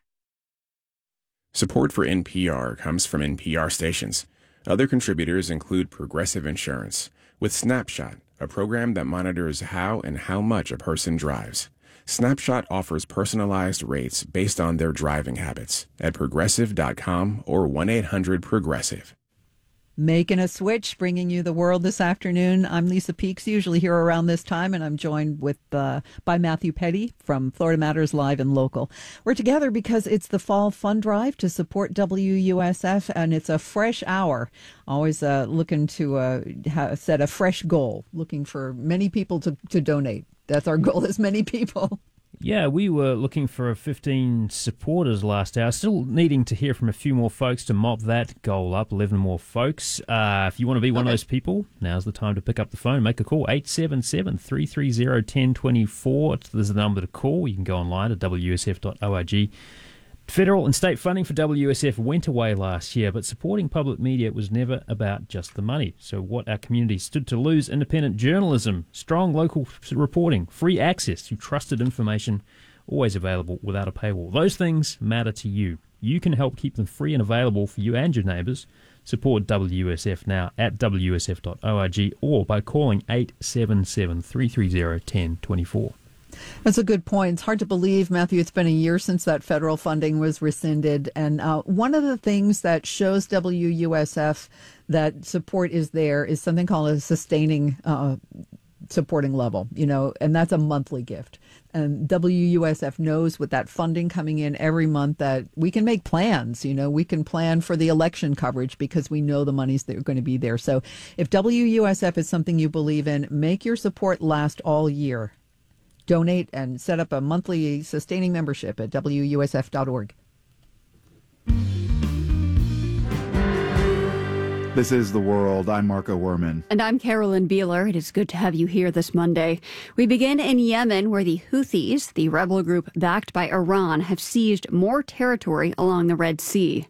Support for N P R comes from N P R stations. Other contributors include Progressive Insurance, with Snapshot, a program that monitors how and how much a person drives. Snapshot offers personalized rates based on their driving habits at progressive dot com or one eight hundred progressive. Making a switch, bringing you the world this afternoon. I'm Lisa Peeks, usually here around this time, and I'm joined with uh, by Matthew Petty from Florida Matters Live and Local. We're together because it's the Fall Fund Drive to support W U S F, and it's a fresh hour. Always uh, looking to uh, ha- set a fresh goal, looking for many people to, to donate. That's our goal, as many people. Yeah, we were looking for fifteen supporters last hour. Still needing to hear from a few more folks to mop that goal up. eleven more folks. Uh, if you want to be one okay. of those people, now's the time to pick up the phone. Make a call. eight seven seven, three three zero, one zero two four. There's the number to call. You can go online at w s f dot org. Federal and state funding for W S F went away last year, but supporting public media was never about just the money. So what our community stood to lose: independent journalism, strong local reporting, free access to trusted information, always available without a paywall. Those things matter to you. You can help keep them free and available for you and your neighbours. Support W S F now at w s f dot org or by calling eight seven seven, three three zero, one zero two four. That's a good point. It's hard to believe, Matthew, it's been a year since that federal funding was rescinded. And uh, one of the things that shows W U S F that support is there is something called a sustaining uh, supporting level, you know, and that's a monthly gift. And W U S F knows with that funding coming in every month that we can make plans, you know, we can plan for the election coverage because we know the money's that are going to be there. So if W U S F is something you believe in, make your support last all year. Donate and set up a monthly sustaining membership at w u s f dot org. The This is The World. I'm Marco Werman. And I'm Carolyn Beeler. It is good to have you here this Monday. We begin in Yemen, where the Houthis, the rebel group backed by Iran, have seized more territory along the Red Sea.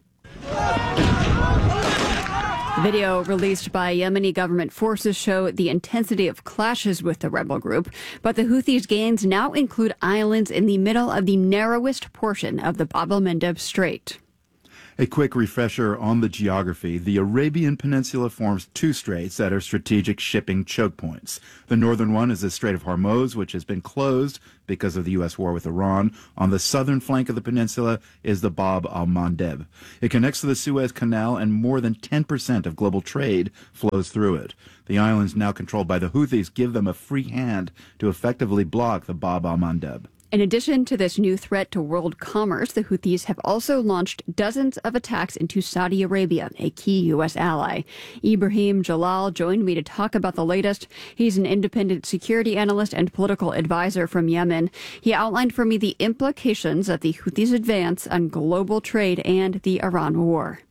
Video released by Yemeni government forces show the intensity of clashes with the rebel group, but the Houthis' gains now include islands in the middle of the narrowest portion of the Bab el-Mandeb Strait. A quick refresher on the geography. The Arabian Peninsula forms two straits that are strategic shipping choke points. The northern one is the Strait of Hormuz, which has been closed because of the U S war with Iran. On the southern flank of the peninsula is the Bab al-Mandeb. It connects to the Suez Canal, and more than ten percent of global trade flows through it. The islands, now controlled by the Houthis, give them a free hand to effectively block the Bab al-Mandeb. In addition to this new threat to world commerce, the Houthis have also launched dozens of attacks into Saudi Arabia, a key U S ally. Ibrahim Jalal joined me to talk about the latest. He's an independent security analyst and political advisor from Yemen. He outlined for me the implications of the Houthis' advance on global trade and the Iran war.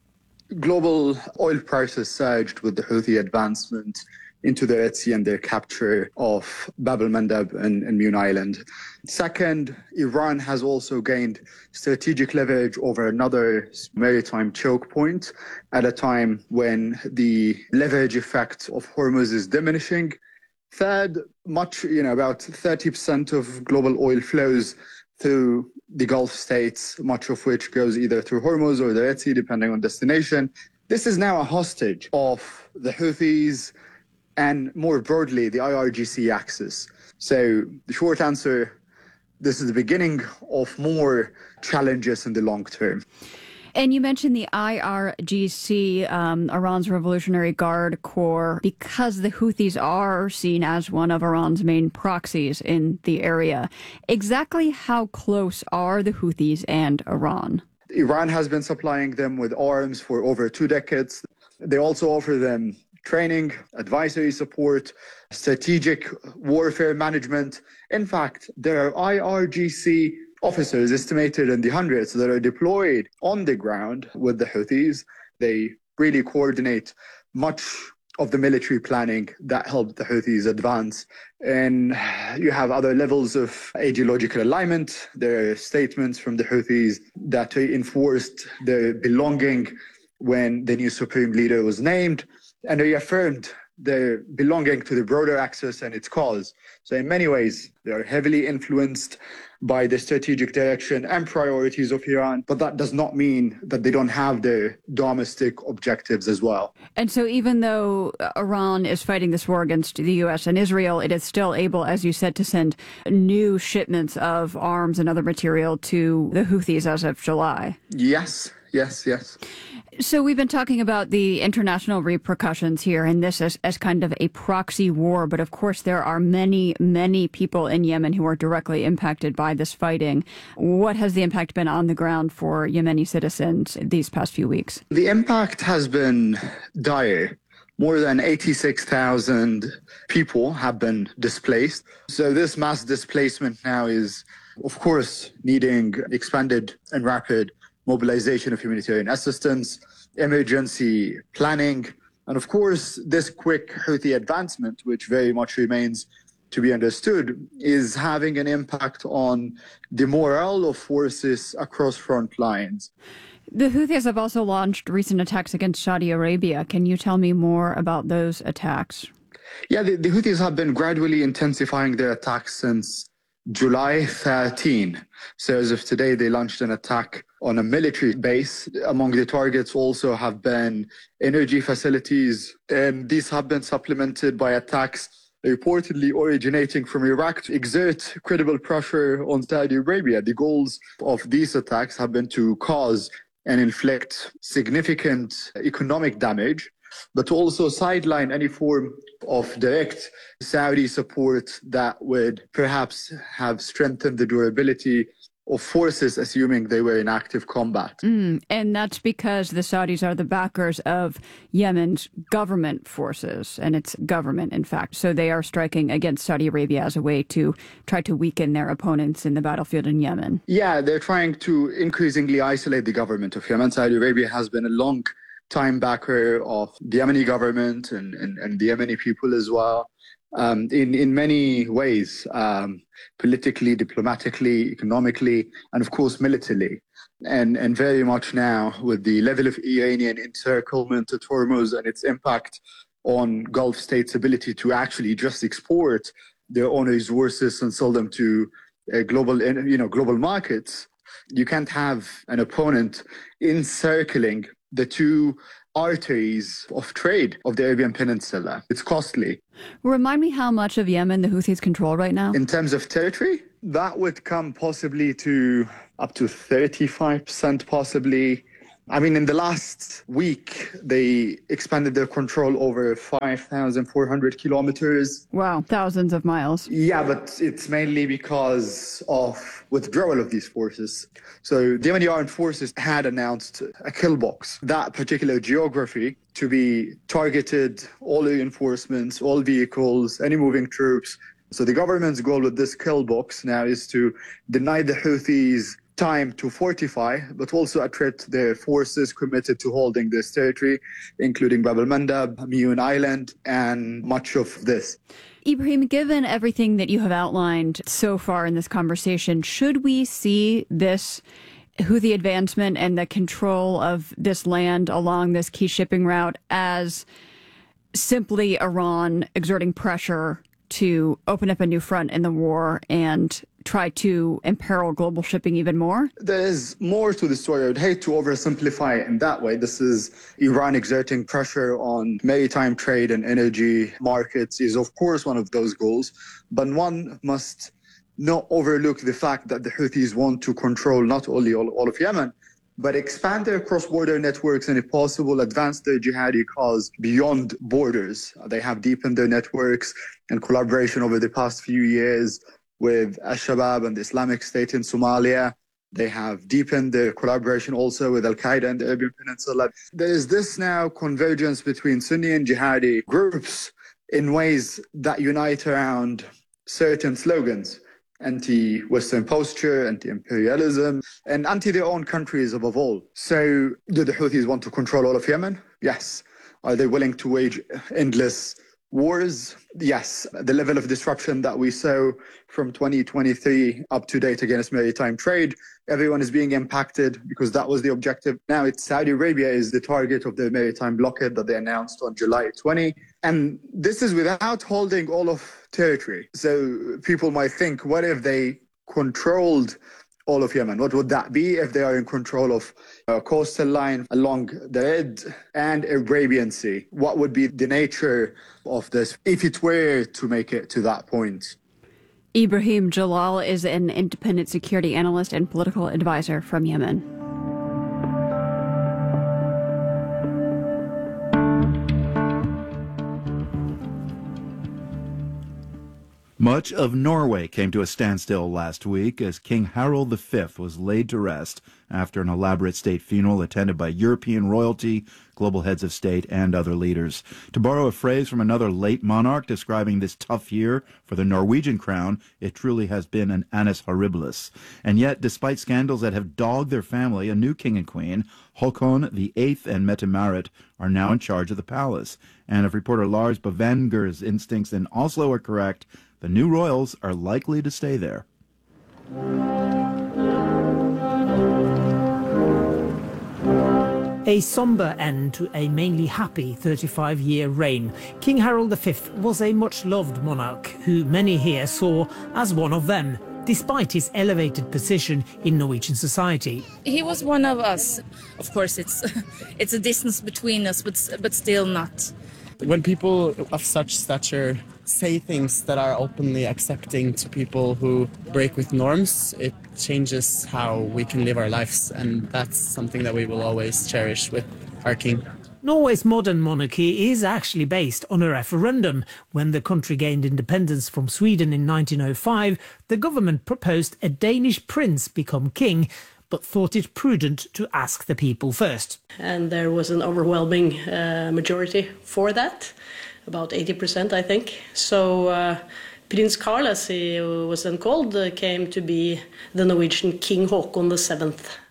Global oil prices surged with the Houthi advancement into the Red Sea and their capture of Bab el-Mandeb and, and Mune Island. Second, Iran has also gained strategic leverage over another maritime choke point at a time when the leverage effect of Hormuz is diminishing. Third, much, you know, about thirty percent of global oil flows through the Gulf states, much of which goes either through Hormuz or the Red Sea, depending on destination. This is now a hostage of the Houthis and more broadly, the I R G C axis. So the short answer, this is the beginning of more challenges in the long term. And you mentioned the I R G C, um, Iran's Revolutionary Guard Corps, because the Houthis are seen as one of Iran's main proxies in the area. Exactly how close are the Houthis and Iran? Iran has been supplying them with arms for over two decades. They also offer them training, advisory support, strategic warfare management. In fact, there are I R G C officers estimated in the hundreds that are deployed on the ground with the Houthis. They really coordinate much of the military planning that helped the Houthis advance. And you have other levels of ideological alignment. There are statements from the Houthis that enforced their belonging when the new supreme leader was named, and they affirmed their belonging to the broader axis and its cause. So in many ways, they are heavily influenced by the strategic direction and priorities of Iran, but that does not mean that they don't have their domestic objectives as well. And so even though Iran is fighting this war against the U S and Israel, it is still able, as you said, to send new shipments of arms and other material to the Houthis as of July. Yes, yes, yes. So we've been talking about the international repercussions here and this as, as kind of a proxy war. But of course, there are many, many people in Yemen who are directly impacted by this fighting. What has the impact been on the ground for Yemeni citizens these past few weeks? The impact has been dire. More than eighty-six thousand people have been displaced. So this mass displacement now is, of course, needing expanded and rapid mobilization of humanitarian assistance, emergency planning, and of course, this quick Houthi advancement, which very much remains to be understood, is having an impact on the morale of forces across front lines. The Houthis have also launched recent attacks against Saudi Arabia. Can you tell me more about those attacks? Yeah, the, the Houthis have been gradually intensifying their attacks since July thirteenth. So as of today, they launched an attack on a military base. Among the targets also have been energy facilities, and these have been supplemented by attacks reportedly originating from Iraq to exert credible pressure on Saudi Arabia. The goals of these attacks have been to cause and inflict significant economic damage, but to also sideline any form of direct Saudi support that would perhaps have strengthened the durability of forces, assuming they were in active combat. Mm, and that's because the Saudis are the backers of Yemen's government forces, and it's government, in fact. So they are striking against Saudi Arabia as a way to try to weaken their opponents in the battlefield in Yemen. Yeah, they're trying to increasingly isolate the government of Yemen. Saudi Arabia has been a long time backer of the Yemeni government and, and, and the Yemeni people as well, um, in, in many ways, um, politically, diplomatically, economically, and of course, militarily. And, and very much now with the level of Iranian encirclement at Hormuz and its impact on Gulf states' ability to actually just export their own resources and sell them to uh, global, you know, global markets. You can't have an opponent encircling the two arteries of trade of the Arabian Peninsula. It's costly. Remind me how much of Yemen the Houthis control right now? In terms of territory, that would come possibly to up to thirty-five percent possibly. I mean, in the last week, they expanded their control over five thousand four hundred kilometers. Wow, thousands of miles. Yeah, but it's mainly because of withdrawal of these forces. So the Yemeni armed forces had announced a kill box, that particular geography, to be targeted, all reinforcements, all vehicles, any moving troops. So the government's goal with this kill box now is to deny the Houthis time to fortify, but also attrit their forces committed to holding this territory, including Bab al-Mandab, Miyun Island, and much of this. Ibrahim, given everything that you have outlined so far in this conversation, should we see this Houthi advancement and the control of this land along this key shipping route as simply Iran exerting pressure to open up a new front in the war and try to imperil global shipping even more? There is more to the story. I would hate to oversimplify it in that way. This is Iran exerting pressure on maritime trade and energy markets is, of course, one of those goals. But one must not overlook the fact that the Houthis want to control not only all, all of Yemen, but expand their cross-border networks and, if possible, advance their jihadi cause beyond borders. They have deepened their networks and collaboration over the past few years with Al-Shabaab and the Islamic State in Somalia. They have deepened their collaboration also with Al-Qaeda and the Arabian Peninsula. There is this now convergence between Sunni and jihadi groups in ways that unite around certain slogans: anti-Western posture, anti-imperialism, and anti their own countries above all. So do the Houthis want to control all of Yemen? Yes. Are they willing to wage endless wars? Yes. The level of disruption that we saw from twenty twenty-three up to date against maritime trade, everyone is being impacted because that was the objective. Now it's Saudi Arabia is the target of the maritime blockade that they announced on July twentieth. And this is without holding all of territory. So people might think, what if they controlled all of Yemen? What would that be if they are in control of a coastal line along the Red and Arabian Sea? What would be the nature of this if it were to make it to that point? Ibrahim Jalal is an independent security analyst and political advisor from Yemen. Much of Norway came to a standstill last week as King Harald the Fifth was laid to rest after an elaborate state funeral attended by European royalty, global heads of state, and other leaders. To borrow a phrase from another late monarch describing this tough year for the Norwegian crown, it truly has been an annus horribilis. And yet, despite scandals that have dogged their family, a new king and queen, Håkon the Eighth and Mette-Marit, are now in charge of the palace. And if reporter Lars Bøvanger's instincts in Oslo are correct, the new royals are likely to stay there. A sombre end to a mainly happy thirty-five-year reign. King Harald the Fifth was a much-loved monarch who many here saw as one of them, despite his elevated position in Norwegian society. He was one of us. Of course, it's it's a distance between us, but but still not. When people of such stature say things that are openly accepting to people who break with norms, it changes how we can live our lives, and that's something that we will always cherish with our king. Norway's modern monarchy is actually based on a referendum. When the country gained independence from Sweden in nineteen oh five, the government proposed a Danish prince become king, but thought it prudent to ask the people first. And there was an overwhelming uh, majority for that, about eighty percent, I think. So uh, Prince Carl, as he was then called, uh, came to be the Norwegian King Håkon the Seventh.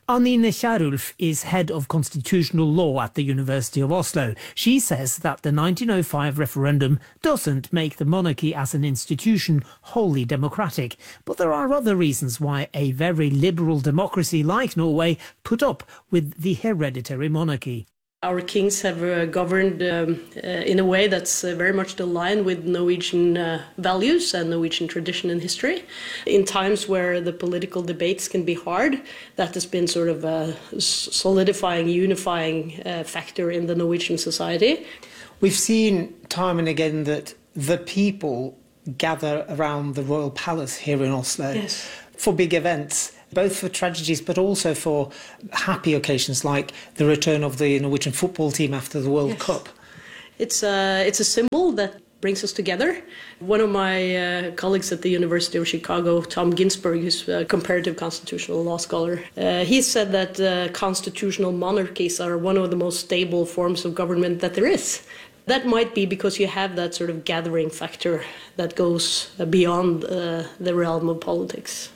Anine Kierulf is head of constitutional law at the University of Oslo. She says that the nineteen oh five referendum doesn't make the monarchy as an institution wholly democratic. But there are other reasons why a very liberal democracy like Norway put up with the hereditary monarchy. Our kings have uh, governed um, uh, in a way that's uh, very much aligned with Norwegian uh, values and Norwegian tradition and history. In times where the political debates can be hard, that has been sort of a solidifying, unifying uh, factor in the Norwegian society. We've seen time and again that the people gather around the royal palace here in Oslo yes. for big events, both for tragedies but also for happy occasions like the return of the Norwegian football team after the World yes. Cup. It's a, it's a symbol that brings us together. One of my uh, colleagues at the University of Chicago, Tom Ginsburg, who's a comparative constitutional law scholar, uh, he said that uh, constitutional monarchies are one of the most stable forms of government that there is. That might be because you have that sort of gathering factor that goes beyond uh, the realm of politics.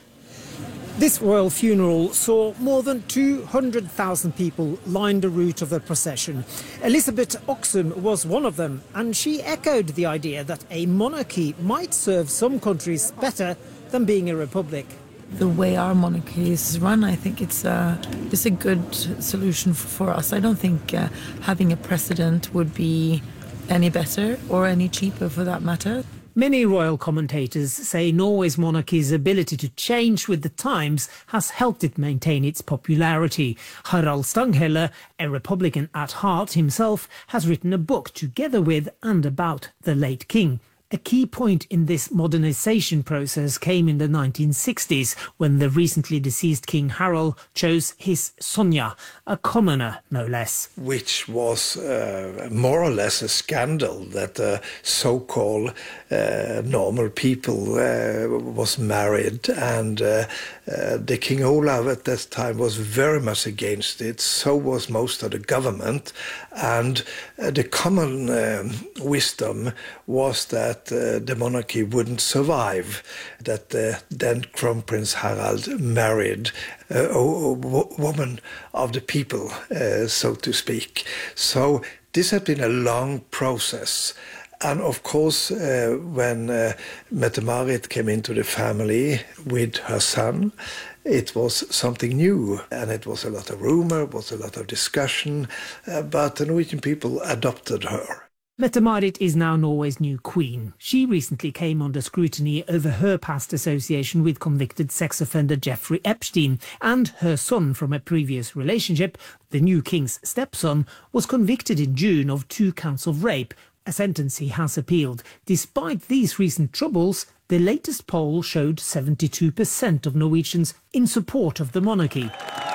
This royal funeral saw more than two hundred thousand people line the route of the procession. Elisabeth Oxum was one of them, and she echoed the idea that a monarchy might serve some countries better than being a republic. The way our monarchy is run, I think it's a, it's a good solution for us. I don't think uh, having a president would be any better or any cheaper for that matter. Many royal commentators say Norway's monarchy's ability to change with the times has helped it maintain its popularity. Harald Stanghelle, a Republican at heart himself, has written a book together with and about the late king. A key point in this modernization process came in the nineteen sixties, when the recently deceased King Harald chose his Sonja, a commoner no less. Which was uh, more or less a scandal that uh, so-called uh, normal people uh, was married, and uh, uh, the King Olav at that time was very much against it. So was most of the government, and uh, the common um, wisdom was that Uh, the monarchy wouldn't survive, that uh, then Crown Prince Harald married uh, a, a woman of the people, uh, so to speak. So this had been a long process. And of course, uh, when uh, Mette-Marit came into the family with her son, it was something new, and it was a lot of rumor, it was a lot of discussion, uh, but the Norwegian people adopted her. Mette-Marit is now Norway's new queen. She recently came under scrutiny over her past association with convicted sex offender Jeffrey Epstein, and her son from a previous relationship, the new king's stepson, was convicted in June of two counts of rape, a sentence he has appealed. Despite these recent troubles, the latest poll showed seventy-two percent of Norwegians in support of the monarchy.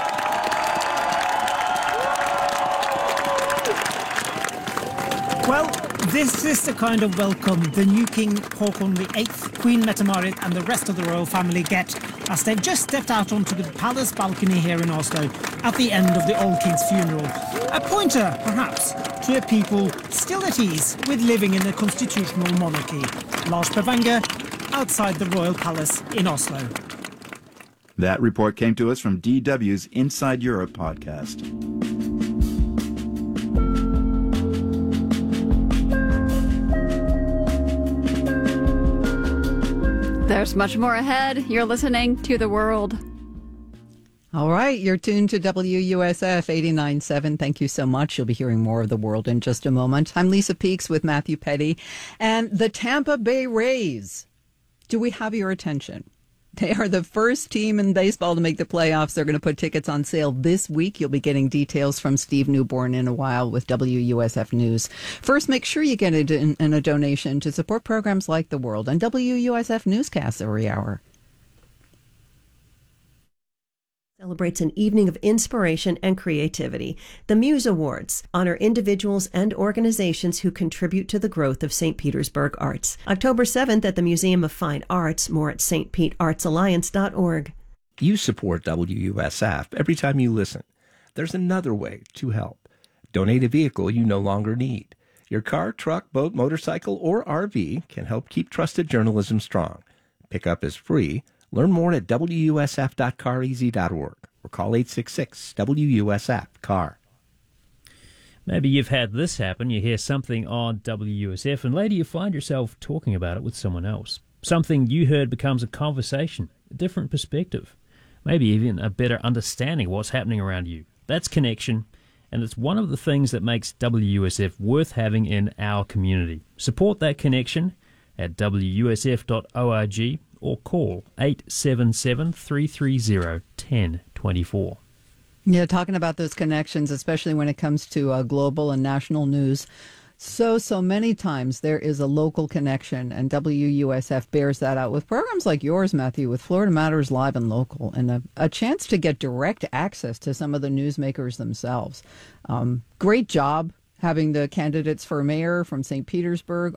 Well, this is the kind of welcome the new King Haakon the eighth, Queen Mette-Marit and the rest of the royal family get as they've just stepped out onto the palace balcony here in Oslo at the end of the old king's funeral. A pointer, perhaps, to a people still at ease with living in a constitutional monarchy. Lars Pevanger, outside the royal palace in Oslo. That report came to us from D W's Inside Europe podcast. There's much more ahead. You're listening to The World. All right, you're tuned to W U S F eighty-nine point seven. Thank you so much. You'll be hearing more of The World in just a moment. I'm Lisa Peaks with Matthew Petty. And the Tampa Bay Rays. Do we have your attention? They are the first team in baseball to make the playoffs. They're going to put tickets on sale this week. You'll be getting details from Steve Newborn in a while with W U S F News. First, make sure you get it in, in a donation to support programs like The World and W U S F newscasts every hour. Celebrates an evening of inspiration and creativity. The Muse Awards honor individuals and organizations who contribute to the growth of Saint Petersburg arts. October seventh at the Museum of Fine Arts. More at s t pete arts alliance dot org. You support W U S F every time you listen. There's another way to help. Donate a vehicle you no longer need. Your car, truck, boat, motorcycle, or R V can help keep trusted journalism strong. Pickup is free. Learn more at w u s f dot car easy dot org. or call eight six six W U S F C A R. Maybe you've had this happen. You hear something on W U S F, and later you find yourself talking about it with someone else. Something you heard becomes a conversation, a different perspective, maybe even a better understanding of what's happening around you. That's connection, and it's one of the things that makes W U S F worth having in our community. Support that connection at W U S F dot org or call eight seven seven, three three zero, one zero two four. Yeah, talking about those connections, especially when it comes to uh, global and national news. So, so many times there is a local connection, and W U S F bears that out with programs like yours, Matthew, with Florida Matters Live and Local, and a, a chance to get direct access to some of the newsmakers themselves. Um, great job having the candidates for mayor from Saint Petersburg